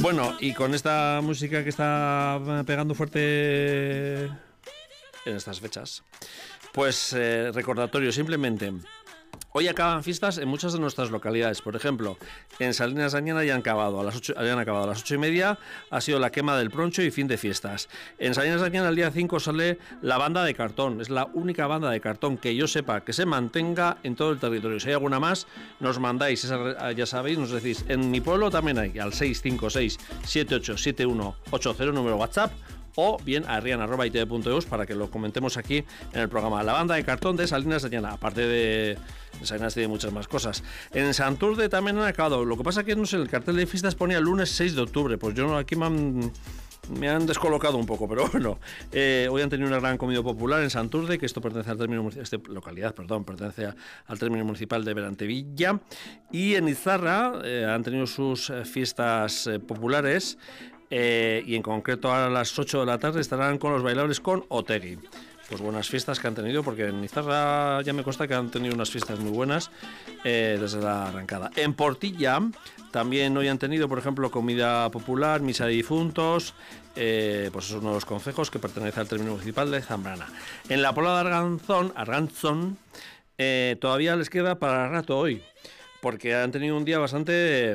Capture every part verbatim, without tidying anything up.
Bueno, y con esta música que está pegando fuerte en estas fechas, pues eh, recordatorio simplemente. Hoy acaban fiestas en muchas de nuestras localidades. Por ejemplo, en Salinas de Añana ya han acabado a las ocho, ya han acabado a las ocho y media. Ha sido la quema del Proncho y fin de fiestas. En Salinas de Añana el día cinco sale la banda de cartón. Es la única banda de cartón que yo sepa que se mantenga en todo el territorio. Si hay alguna más, nos mandáis. Esa, ya sabéis, nos decís. En mi pueblo también hay al seis cinco seis siete ocho siete uno ocho cero, número WhatsApp. O bien a rian arroba i te ve punto eus para que lo comentemos aquí en el programa. La banda de cartón de Salinas de Añana, aparte de, de Salinas tiene muchas más cosas. En Santurce también han acabado. Lo que pasa que no sé, el cartel de fiestas ponía el lunes seis de octubre. Pues yo aquí me han, me han descolocado un poco, pero bueno. Eh, hoy han tenido una gran comida popular en Santurce, que esto pertenece al término esta localidad, perdón, pertenece al término municipal de Berantevilla. Y en Izarra eh, han tenido sus eh, fiestas eh, populares. Eh, y en concreto a las ocho de la tarde estarán con los bailables con Otegui. Pues buenas fiestas que han tenido, porque en Izarra ya me consta que han tenido unas fiestas muy buenas eh, desde la arrancada. En Portilla también hoy han tenido, por ejemplo, comida popular, misa de difuntos, eh, pues esos nuevos concejos que pertenecen al término municipal de Zambrana. En la Pola de Arganzón, Arganzón eh, todavía les queda para rato hoy, porque han tenido un día bastante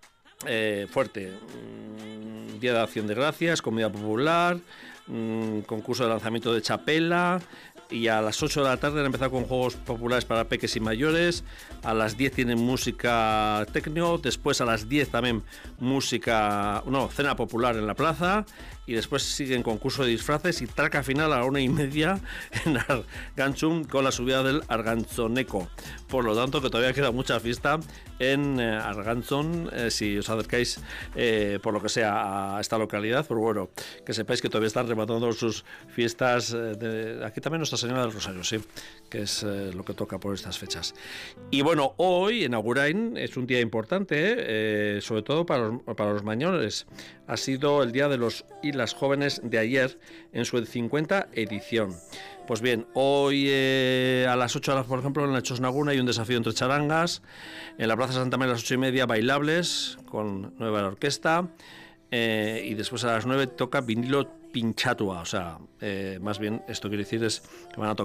eh, fuerte. Día de Acción de Gracias, comida popular, mmm, concurso de lanzamiento de chapela, y a las ocho de la tarde han empezado con juegos populares para peques y mayores. A las diez tienen música tecno, después a las diez también música, no, cena popular en la plaza, y después siguen concurso de disfraces y traca final a la una y media en Arganzón con la subida del Arganzoneco. Por lo tanto, que todavía queda mucha fiesta en eh, Arganzón, eh, si os acercáis eh, por lo que sea a esta localidad. Pero bueno, que sepáis que todavía están rematando sus fiestas. Eh, de, aquí también Nuestra Señora del Rosario, sí, que es eh, lo que toca por estas fechas. Y bueno, hoy en Agurain es un día importante, eh, sobre todo para los, para los mayores. Ha sido el día de los y las jóvenes de ayer en su cincuenta edición. Pues bien, hoy eh, a las ocho horas, por ejemplo, en la Chosnaguna hay un desafío entre charangas. En la Plaza Santa María a las ocho y media bailables con nueva orquesta. Eh, y después a las nueve toca vinilo pinchatua. O sea, eh, más bien esto quiere decir es que van a tocar